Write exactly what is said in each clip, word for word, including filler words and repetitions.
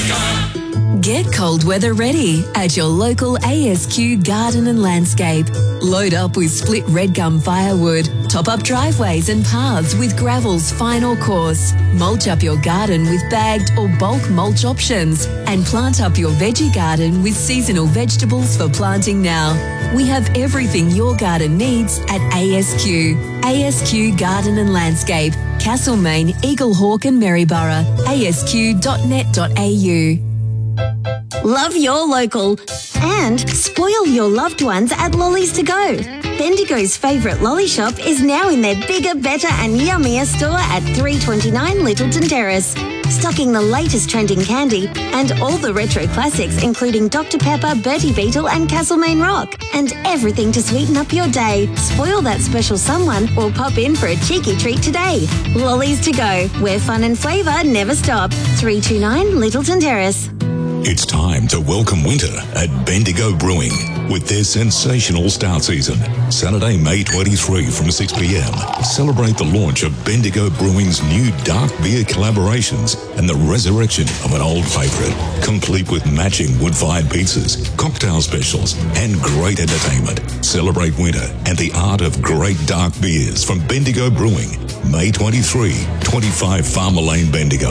Get cold weather ready at your local A S Q Garden and Landscape. Load up with split red gum firewood, top up driveways and paths with gravel's final course, mulch up your garden with bagged or bulk mulch options, and plant up your veggie garden with seasonal vegetables for planting now. We have everything your garden needs at A S Q. A S Q Garden and Landscape, Castlemaine, Eaglehawk and Maryborough. A S Q dot net dot A U. Love your local and spoil your loved ones at Lollies to Go. Bendigo's favourite lolly shop is now in their bigger, better and yummier store at three twenty-nine Littleton Terrace. Stocking the latest trending candy and all the retro classics including Doctor Pepper, Bertie Beetle and Castlemaine Rock. And everything to sweeten up your day. Spoil that special someone or pop in for a cheeky treat today. Lollies to Go, where fun and flavour never stop. three twenty-nine Littleton Terrace. It's time to welcome winter at Bendigo Brewing with their sensational start season. Saturday, May twenty-third from six p.m. Celebrate the launch of Bendigo Brewing's new dark beer collaborations and the resurrection of an old favourite, complete with matching wood-fired pizzas, cocktail specials and great entertainment. Celebrate winter and the art of great dark beers from Bendigo Brewing. May twenty-third, twenty-five Farmer Lane, Bendigo.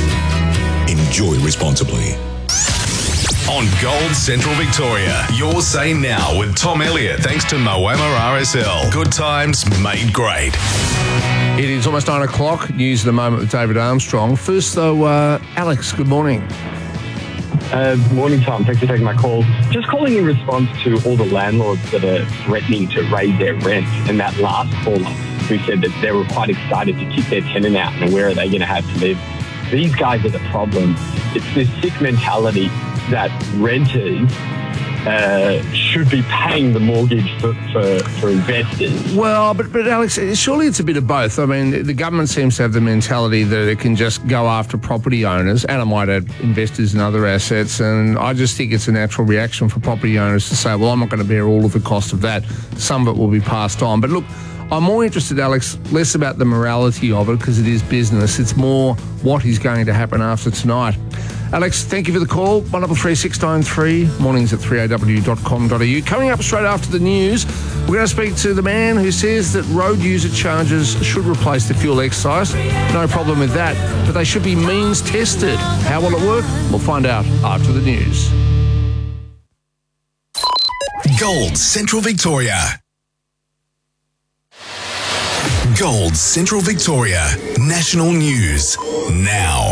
Enjoy responsibly. On Gold Central Victoria, your say now with Tom Elliott, thanks to Moama R S L. Good times made great. It is almost nine o'clock. News in a moment with David Armstrong. First, though, uh, Alex, good morning. Uh, morning, Tom. Thanks for taking my call. Just calling in response to all the landlords that are threatening to raise their rent. And that last caller who said that they were quite excited to kick their tenant out and where are they going to have to live. These guys are the problem. It's this sick mentality that renters uh, should be paying the mortgage for, for, for investors. Well, but, but Alex, surely it's a bit of both. I mean, the government seems to have the mentality that it can just go after property owners, and I might add investors in other assets, and I just think it's a natural reaction for property owners to say, well, I'm not going to bear all of the cost of that. Some of it will be passed on. But look, I'm more interested, Alex, less about the morality of it because it is business. It's more what is going to happen after tonight. Alex, thank you for the call. one double three six nine three, mornings at three a w dot com dot a u. Coming up straight after the news, we're going to speak to the man who says that road user charges should replace the fuel excise. No problem with that, but they should be means tested. How will it work? We'll find out after the news. Gold Central Victoria. Gold Central Victoria. National News. Now.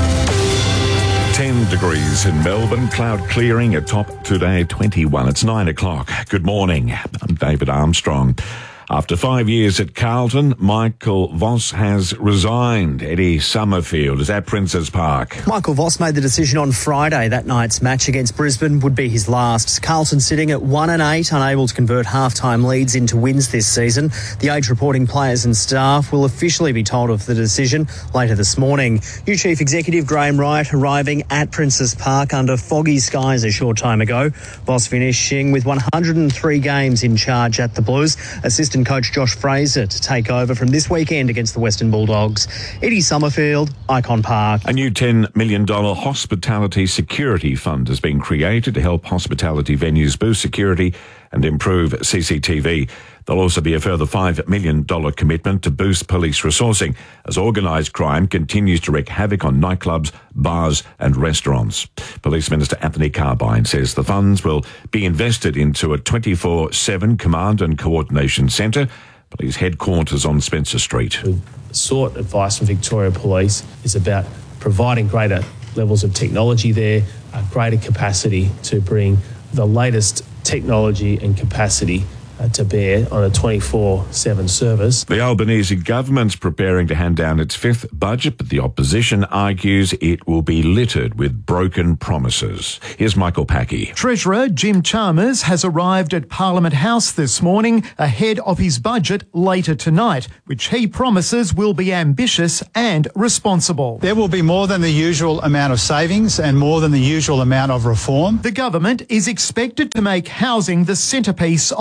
ten degrees in Melbourne, cloud clearing, a top today twenty-one. It's nine o'clock. Good morning. I'm David Armstrong. After five years at Carlton, Michael Voss has resigned. Eddie Summerfield is at Princes Park. Michael Voss made the decision on Friday. That night's match against Brisbane would be his last. Carlton sitting at one and eight, unable to convert half-time leads into wins this season. The Age reporting players and staff will officially be told of the decision later this morning. New Chief Executive Graham Wright arriving at Princes Park under foggy skies a short time ago. Voss finishing with one hundred three games in charge at the Blues. Assistant coach Josh Fraser to take over from this weekend against the Western Bulldogs. Eddie Summerfield, Icon Park. A new ten million dollars hospitality security fund has been created to help hospitality venues boost security and improve C C T V. There'll also be a further five million dollars commitment to boost police resourcing as organised crime continues to wreak havoc on nightclubs, bars and restaurants. Police Minister Anthony Carbine says the funds will be invested into a twenty-four seven command and coordination centre, police headquarters on Spencer Street. We've sought advice from Victoria Police. It's about providing greater levels of technology there, uh, greater capacity to bring the latest technology and capacity Uh, to bear on a twenty-four seven service. The Albanese government's preparing to hand down its fifth budget, but the opposition argues it will be littered with broken promises. Here's Michael Packey. Treasurer Jim Chalmers has arrived at Parliament House this morning ahead of his budget later tonight, which he promises will be ambitious and responsible. There will be more than the usual amount of savings and more than the usual amount of reform. The government is expected to make housing the centrepiece of its blue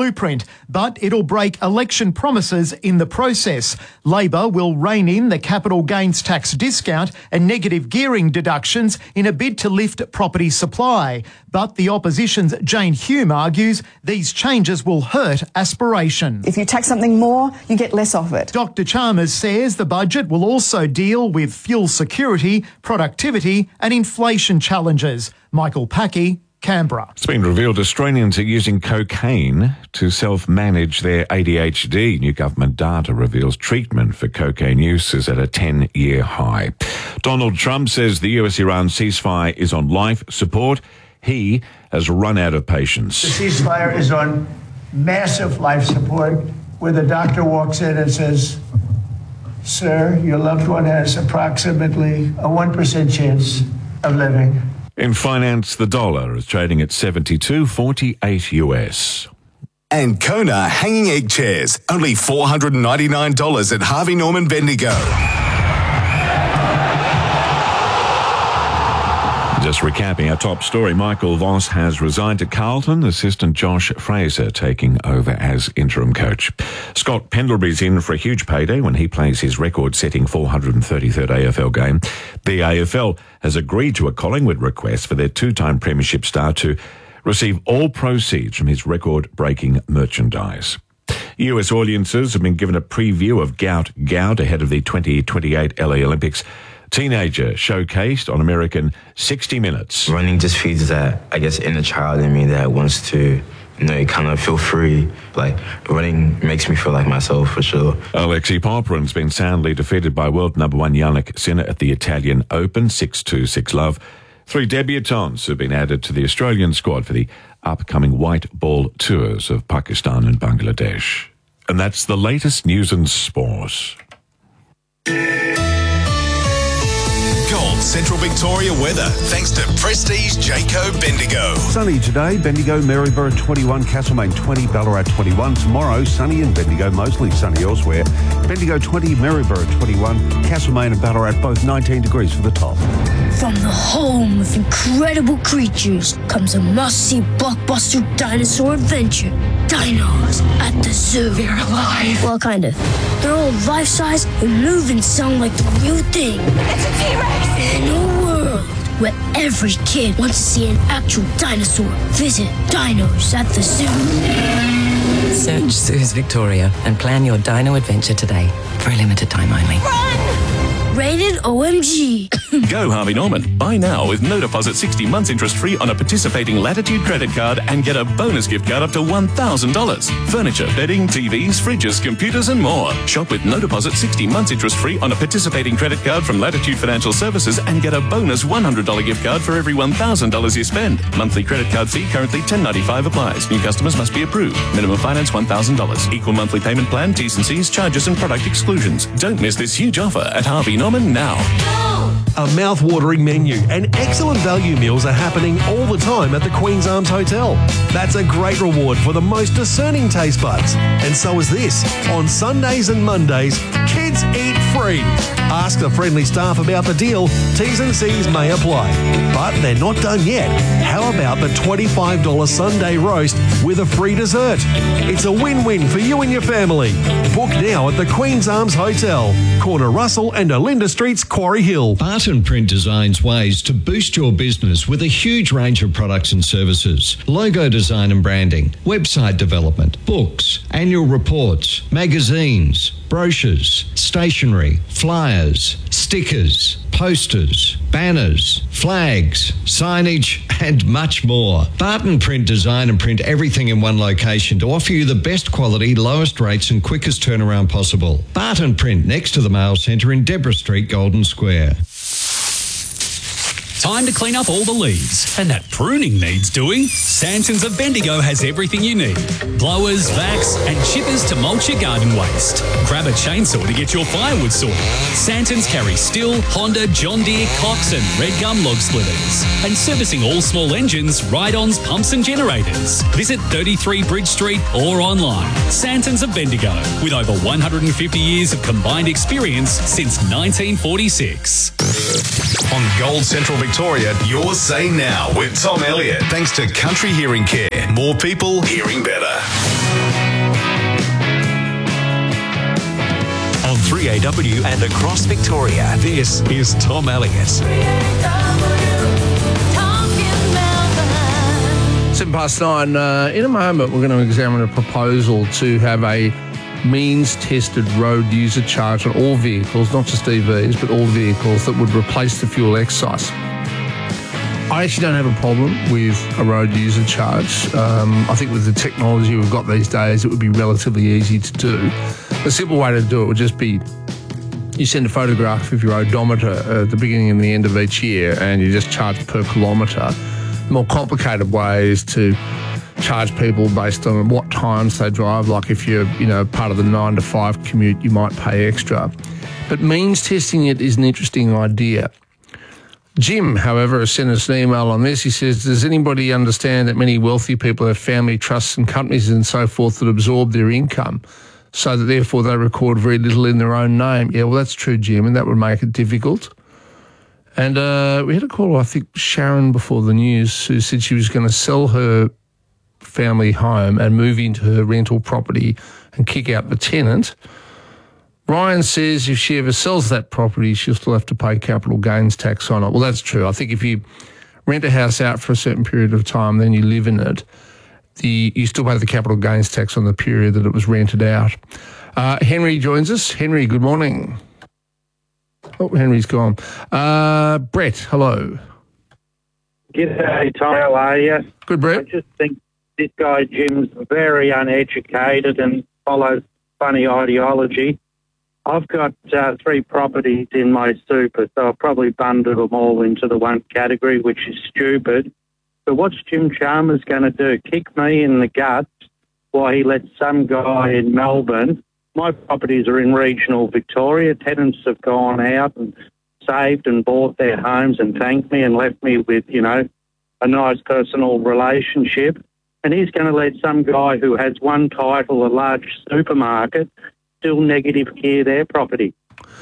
blueprint, but it'll break election promises in the process. Labor will rein in the capital gains tax discount and negative gearing deductions in a bid to lift property supply. But the opposition's Jane Hume argues these changes will hurt aspiration. If you tax something more, you get less of it. Doctor Chalmers says the budget will also deal with fuel security, productivity and inflation challenges. Michael Packey, Canberra. It's been revealed Australians are using cocaine to self-manage their A D H D. New government data reveals treatment for cocaine use is at a ten-year high. Donald Trump says the U S-Iran ceasefire is on life support. He has run out of patience. The ceasefire is on massive life support, where the doctor walks in and says, "Sir, your loved one has approximately a one percent chance of living." In finance, the dollar is trading at seventy-two forty-eight U S. And Kona hanging egg chairs, only four hundred ninety-nine dollars at Harvey Norman Bendigo. Just recapping our top story, Michael Voss has resigned to Carlton, assistant Josh Fraser taking over as interim coach. Scott Pendlebury's in for a huge payday when he plays his record-setting four hundred thirty-third A F L game. The A F L has agreed to a Collingwood request for their two-time premiership star to receive all proceeds from his record-breaking merchandise. U S audiences have been given a preview of Gout Gout ahead of the twenty twenty-eight L A Olympics. Teenager showcased on American sixty minutes. Running just feeds that, I guess, inner child in me that wants to, you know, kind of feel free. Like, running makes me feel like myself, for sure. Alexei Popyrin's been soundly defeated by world number one Yannick Sinner at the Italian Open, six two, six love. Three debutantes have been added to the Australian squad for the upcoming white ball tours of Pakistan and Bangladesh. And that's the latest news and sport. Gold Central Victoria weather, thanks to Prestige Jayco Bendigo. Sunny today, Bendigo, Maryborough twenty-one, Castlemaine twenty, Ballarat twenty-one. Tomorrow, sunny in Bendigo, mostly sunny elsewhere. Bendigo twenty, Maryborough twenty-one, Castlemaine and Ballarat both nineteen degrees for the top. From the home of incredible creatures comes a must-see blockbuster dinosaur adventure. Dinos at the zoo. They're alive. Well, kind of. They're all life-size and move and sound like the real thing. It's a T-Rex! In a world where every kid wants to see an actual dinosaur, visit Dinos at the Zoo. Search Zoos Victoria and plan your dino adventure today. For a limited time only. Run! Rated O M G. Go Harvey Norman. Buy now with no deposit sixty months interest free on a participating Latitude credit card and get a bonus gift card up to one thousand dollars. Furniture, bedding, T Vs, fridges, computers and more. Shop with no deposit sixty months interest free on a participating credit card from Latitude Financial Services and get a bonus one hundred dollars gift card for every one thousand dollars you spend. Monthly credit card fee currently ten dollars and ninety-five cents applies. New customers must be approved. Minimum finance one thousand dollars. Equal monthly payment plan, T's and C's, charges and product exclusions. Don't miss this huge offer at Harvey Norman now. A mouth-watering menu and excellent value meals are happening all the time at the Queen's Arms Hotel. That's a great reward for the most discerning taste buds. And so is this. On Sundays and Mondays, kids eat free. Ask the friendly staff about the deal. T's and C's may apply. But they're not done yet. How about the twenty-five dollars Sunday roast with a free dessert? It's a win-win for you and your family. Book now at the Queen's Arms Hotel, corner Russell and Olinda Streets, Quarry Hill. Barton Print designs ways to boost your business with a huge range of products and services. Logo design and branding, website development, books, annual reports, magazines, brochures, stationery, flyers, stickers, posters, banners, flags, signage, and much more. Barton Print design and print everything in one location to offer you the best quality, lowest rates and quickest turnaround possible. Barton Print next to the Mail Centre in Deborah Street, Golden Square. Time to clean up all the leaves. And that pruning needs doing. Santons of Bendigo has everything you need. Blowers, vacs, and chippers to mulch your garden waste. Grab a chainsaw to get your firewood sorted. Santons carry Stihl, Honda, John Deere, Cox, and Red Gum log splitters. And servicing all small engines, ride-ons, pumps, and generators. Visit thirty-three Bridge Street or online. Santons of Bendigo, with over one hundred fifty years of combined experience since nineteen forty-six. On Gold Central Victoria, your say now with Tom Elliott. Thanks to Country Hearing Care. More people hearing better. A W and across Victoria. This is Tom Elliott. Seven past nine. Uh, in a moment, we're going to examine a proposal to have a means-tested road user charge on all vehicles, not just E Vs, but all vehicles that would replace the fuel excise. I actually don't have a problem with a road user charge. Um, I think with the technology we've got these days, it would be relatively easy to do. A simple way to do it would just be you send a photograph of your odometer at the beginning and the end of each year, and you just charge per kilometre. The more complicated way is to charge people based on what times they drive. Like if you're, you know, part of the nine to five commute, you might pay extra. But means testing it is an interesting idea. Jim, however, has sent us an email on this. He says, does anybody understand that many wealthy people have family trusts and companies and so forth that absorb their income, so that therefore they record very little in their own name? Yeah, well, that's true, Jim, and that would make it difficult. And uh, we had a call, I think, Sharon before the news, who said she was going to sell her family home and move into her rental property and kick out the tenant. Ryan says if she ever sells that property, she'll still have to pay capital gains tax on it. Well, that's true. I think if you rent a house out for a certain period of time, then you live in it, the you still pay the capital gains tax on the period that it was rented out. Uh, Henry joins us. Henry, good morning. Oh, Henry's gone. Uh, Brett, hello. G'day, Tom. How are you? Good, Brett. I just think this guy Jim's very uneducated and follows funny ideology. I've got uh, three properties in my super, so I'll probably bundle them all into the one category, which is stupid. But what's Jim Chalmers going to do? Kick me in the guts while he lets some guy in Melbourne. My properties are in regional Victoria. Tenants have gone out and saved and bought their homes and thanked me and left me with, you know, a nice personal relationship. And he's going to let some guy who has one title, a large supermarket, still negative gear their property.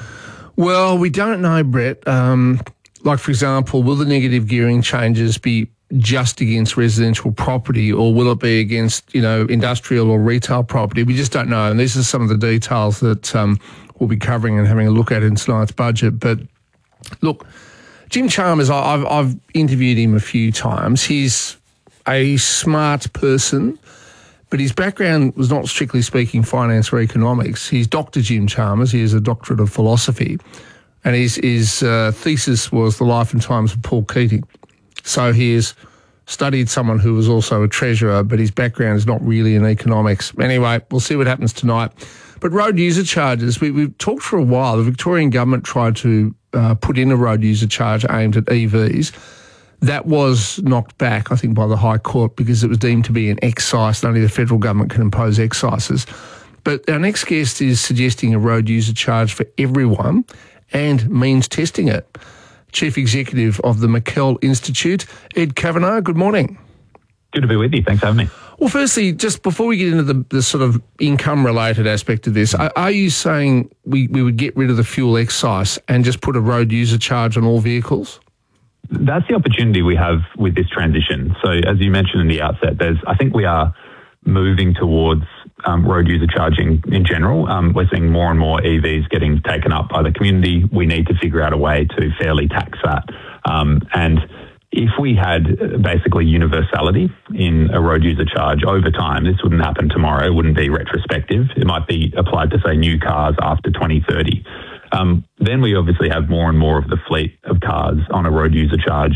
Well, we don't know, Brett. Um, like, for example, will the negative gearing changes be just against residential property, or will it be against, you know, industrial or retail property? We just don't know. And these are some of the details that um, we'll be covering and having a look at in tonight's budget. But look, Jim Chalmers, I've, I've interviewed him a few times. He's a smart person, but his background was not strictly speaking finance or economics. He's Doctor Jim Chalmers. He has a doctorate of philosophy, and his, his uh, thesis was The Life and Times of Paul Keating. So he has studied someone who was also a treasurer, but his background is not really in economics. Anyway, we'll see what happens tonight. But road user charges, we, we've talked for a while. The Victorian government tried to uh, put in a road user charge aimed at E Vs. That was knocked back, I think, by the High Court because it was deemed to be an excise. Only the federal government can impose excises. But our next guest is suggesting a road user charge for everyone and means testing it. Chief Executive of the McKell Institute, Ed Kavanagh, good morning. Good to be with you. Thanks for having me. Well, firstly, just before we get into the, the sort of income-related aspect of this, are, are you saying we, we would get rid of the fuel excise and just put a road user charge on all vehicles? That's the opportunity we have with this transition. So as you mentioned in the outset, there's, I think we are moving towards um, road user charging in general. Um, we're seeing more and more E Vs getting taken up by the community. We need to figure out a way to fairly tax that. Um, and if we had basically universality in a road user charge over time, this wouldn't happen tomorrow. It wouldn't be retrospective. It might be applied to, say, new cars after twenty thirty. Um, then we obviously have more and more of the fleet of cars on a road user charge.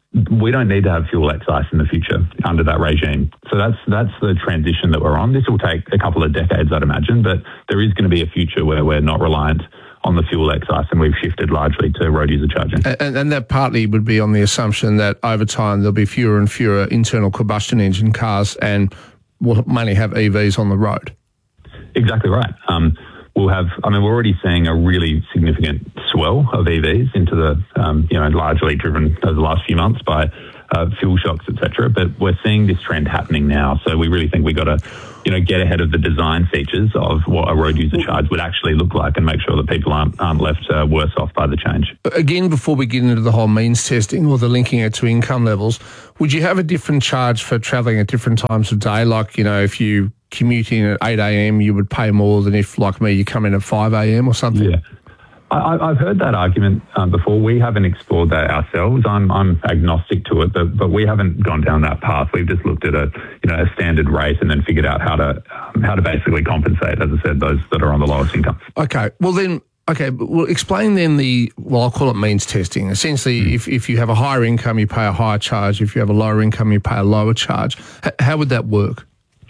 We don't need to have fuel excise in the future under that regime. So that's that's the transition that we're on. This will take a couple of decades, I'd imagine, but there is going to be a future where we're not reliant on the fuel excise and we've shifted largely to road user charging. And, and that partly would be on the assumption that over time there'll be fewer and fewer internal combustion engine cars and we'll mainly have E Vs on the road. Exactly right. Um, We'll have, I mean, we're already seeing a really significant swell of E Vs into the, um, you know, largely driven over the last few months by uh, fuel shocks, et cetera. But we're seeing this trend happening now. So we really think we've got to, you know, get ahead of the design features of what a road user charge would actually look like and make sure that people aren't, aren't left uh, worse off by the change. Again, before we get into the whole means testing or the linking it to income levels, would you have a different charge for travelling at different times of day? Like, you know, if you commuting at eight a.m. you would pay more than if, like me, you come in at five a.m. or something? Yeah. I, I've heard that argument um, before. We haven't explored that ourselves. I'm, I'm agnostic to it, but, but we haven't gone down that path. We've just looked at a you know a standard rate and then figured out how to um, how to basically compensate, as I said, those that are on the lowest incomes. Okay. Well then, okay. Well, explain then the well, I'll call it means testing. Essentially, mm. if if you have a higher income, you pay a higher charge. If you have a lower income, you pay a lower charge. H- how would that work?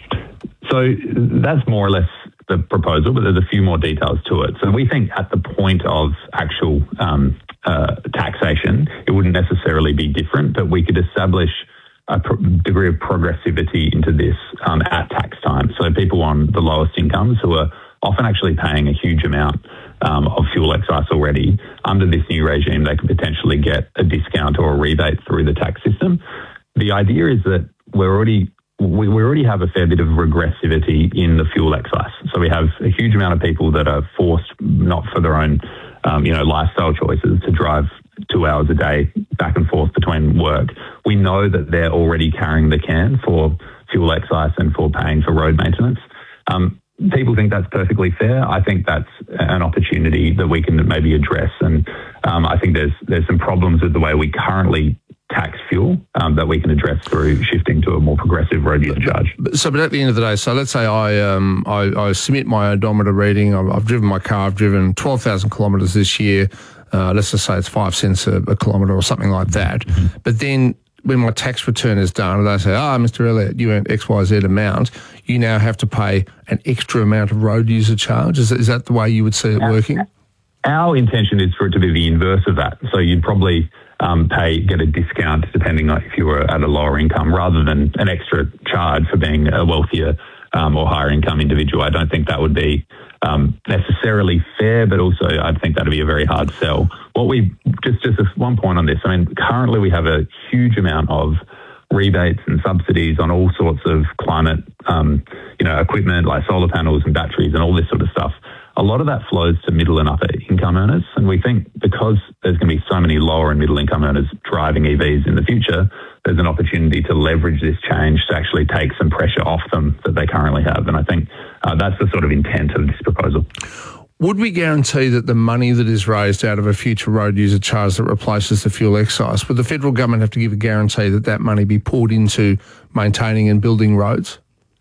So that's more or less the proposal, but there's a few more details to it. So we think at the point of actual um, uh, taxation, it wouldn't necessarily be different, but we could establish a pro- degree of progressivity into this um, at tax time. So people on the lowest incomes who are often actually paying a huge amount um, of fuel excise already, under this new regime, they could potentially get a discount or a rebate through the tax system. The idea is that we're already We, we already have a fair bit of regressivity in the fuel excise. So we have a huge amount of people that are forced, not for their own, um, you know, lifestyle choices, to drive two hours a day back and forth between work. We know that they're already carrying the can for fuel excise and for paying for road maintenance. Um, people think that's perfectly fair. I think that's an opportunity that we can maybe address. And um, I think there's there's some problems with the way we currently tax fuel um, that we can address through shifting to a more progressive road user charge. So, but at the end of the day, so let's say I um, I, I submit my odometer reading. I've, I've driven my car. I've driven twelve thousand kilometres this year. Uh, let's just say it's five cents a, a kilometre or something like that. Mm-hmm. But then when my tax return is done, they say, ah, oh, Mister Elliott, you earned X Y Z amount. You now have to pay an extra amount of road user charge. Is, is that the way you would see it our, working? Our intention is for it to be the inverse of that. So you'd probably Um, pay get a discount depending on if you were at a lower income, rather than an extra charge for being a wealthier um, or higher income individual. I don't think that would be um, necessarily fair, but also I think that'd be a very hard sell. What we just just one point on this. I mean, currently we have a huge amount of rebates and subsidies on all sorts of climate, um, you know, equipment like solar panels and batteries and all this sort of stuff. A lot of that flows to middle and upper income earners. And we think because there's going to be so many lower and middle income earners driving E Vs in the future, there's an opportunity to leverage this change to actually take some pressure off them that they currently have. And I think uh, that's the sort of intent of this proposal. Would we guarantee that the money that is raised out of a future road user charge that replaces the fuel excise, would the federal government have to give a guarantee that that money be poured into maintaining and building roads?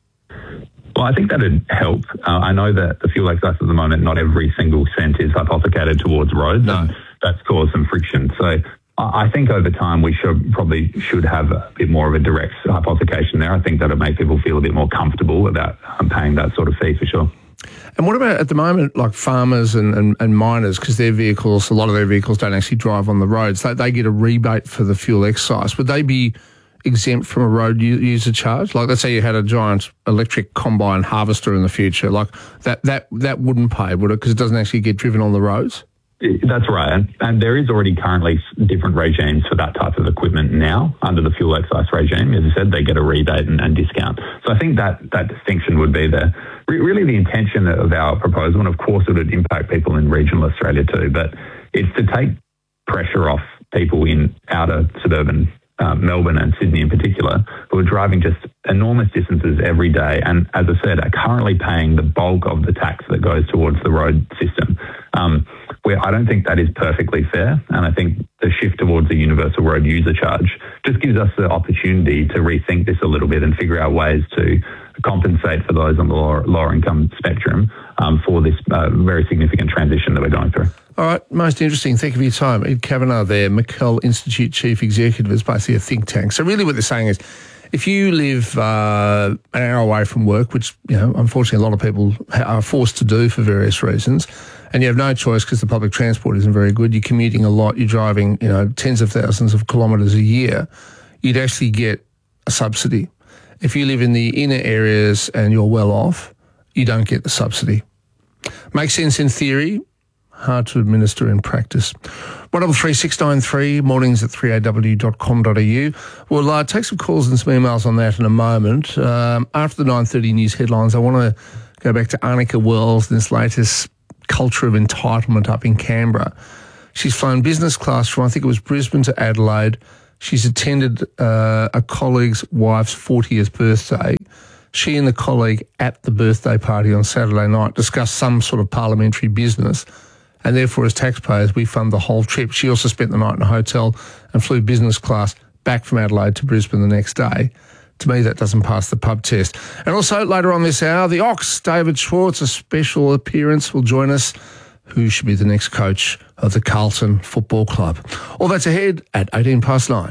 Well, I think that would help. Uh, I know that the fuel excise at the moment, not every single cent is hypothecated towards roads. No. And that's caused some friction. So I think over time we should probably should have a bit more of a direct hypothecation there. I think that would make people feel a bit more comfortable about um, paying that sort of fee for sure. And what about at the moment, like farmers and, and, and miners, because their vehicles, a lot of their vehicles don't actually drive on the roads. They, they get a rebate for the fuel excise. Would they be exempt from a road user charge? Like, let's say you had a giant electric combine harvester in the future, like that that that wouldn't pay, would it? Because it doesn't actually get driven on the roads. That's right, and, and there is already currently different regimes for that type of equipment now under the fuel excise regime. As I said, they get a rebate and, and discount. So I think that that distinction would be there. Re- really, the intention of our proposal, and of course it would impact people in regional Australia too, but it's to take pressure off people in outer suburban Uh, Melbourne and Sydney in particular, who are driving just enormous distances every day and, as I said, are currently paying the bulk of the tax that goes towards the road system. Um, where I don't think that is perfectly fair, and I think the shift towards the universal road user charge just gives us the opportunity to rethink this a little bit and figure out ways to compensate for those on the lower, lower income spectrum um, for this uh, very significant transition that we're going through. All right, most interesting. Thank you for your time. Ed Kavanagh there, McCell Institute Chief Executive, is basically a think tank. So really what they're saying is if you live uh, an hour away from work, which, you know, unfortunately a lot of people are forced to do for various reasons, and you have no choice because the public transport isn't very good, you're commuting a lot, you're driving, you know, tens of thousands of kilometres a year, you'd actually get a subsidy. If you live in the inner areas and you're well off, you don't get the subsidy. Makes sense in theory, hard to administer in practice. one double three six nine three, mornings at three a w dot com dot a u. We'll uh, take some calls and some emails on that in a moment. Um, after the nine thirty news headlines, I want to go back to Annika Wells and this latest culture of entitlement up in Canberra. She's flown business class from, I think it was Brisbane to Adelaide. She's attended uh, a colleague's wife's fortieth birthday. She and the colleague at the birthday party on Saturday night discussed some sort of parliamentary business, and therefore as taxpayers we fund the whole trip. She also spent the night in a hotel and flew business class back from Adelaide to Brisbane the next day. To me, that doesn't pass the pub test. And also later on this hour, the Ox, David Schwartz, a special appearance, will join us. Who should be the next coach of the Carlton Football Club? All that's ahead at eighteen past nine.